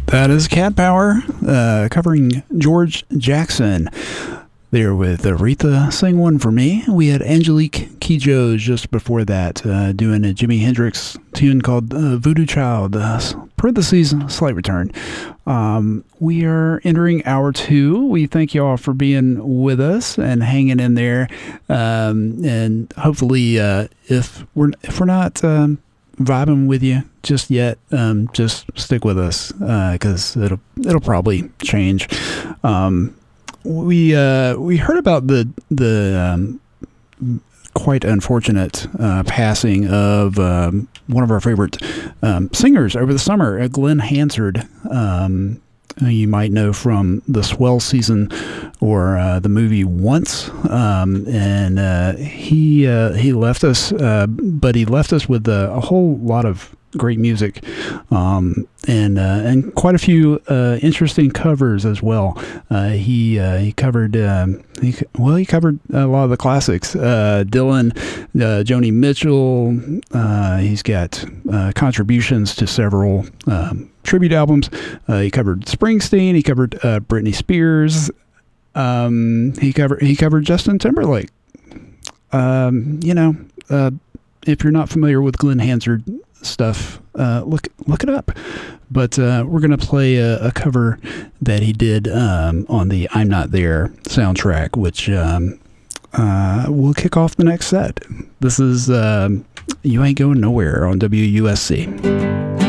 That is Cat Power, covering George Jackson. There with Aretha Sing One For Me. We had Angelique Kidjo just before that, doing a Jimi Hendrix tune called Voodoo Child, parentheses, Slight Return. We are entering hour 2. We thank you all for being with us and hanging in there. And hopefully, if we're not vibing with you just yet, just stick with us, because it'll probably change. We heard about the quite unfortunate passing of one of our favorite singers over the summer, Glenn Hansard. You might know from the Swell season or the movie Once, and he left us, but he left us with a whole lot of great music, and quite a few interesting covers as well. He covered he covered a lot of the classics. Dylan, Joni Mitchell. He's got contributions to several tribute albums. He covered Springsteen. He covered Britney Spears. He covered Justin Timberlake. If you're not familiar with Glenn Hansard stuff, look it up. But we're gonna play a cover that he did on the I'm Not There soundtrack, which will kick off the next set. This is You Ain't Going Nowhere on WUSC.